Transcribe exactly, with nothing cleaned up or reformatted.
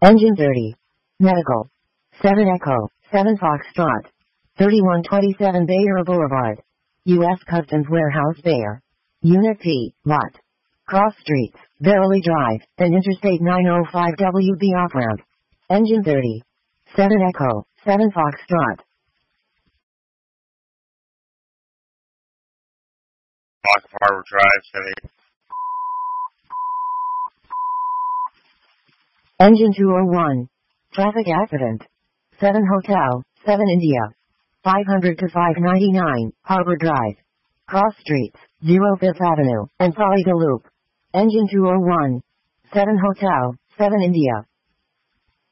Engine thirty. Medical. seven Echo, seven Foxtrot. thirty-one twenty-seven Bayer Boulevard. U S Customs Warehouse Bayer. Unit P, Lot. Cross Streets, Verily Drive, and Interstate nine oh five W B off-ramp. Engine thirty. seven Echo, seven Foxtrot. Lock Harbor Drive, seven. Engine two oh one. Traffic accident. seven Hotel, seven India. five hundred to five ninety-nine, Harbor Drive. Cross Streets, zero Fifth Avenue, and Polyga Loop. Engine two oh one. seven Hotel, seven India.